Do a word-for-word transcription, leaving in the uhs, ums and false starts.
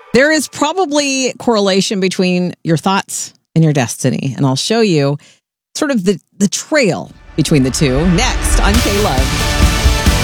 There is probably correlation between your thoughts and your destiny, and I'll show you sort of the, the trail between the two next on K-Love.